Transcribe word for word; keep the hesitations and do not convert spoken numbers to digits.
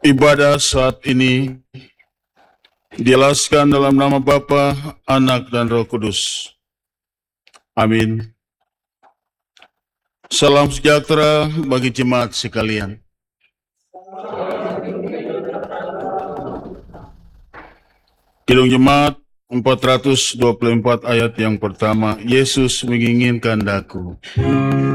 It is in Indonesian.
Ibadah saat ini dijelaskan dalam nama Bapa, Anak, dan Roh Kudus. Amin. Salam sejahtera bagi jemaat sekalian. Kidung Jemaat empat ratus dua puluh empat ayat yang pertama, Yesus menginginkan daku.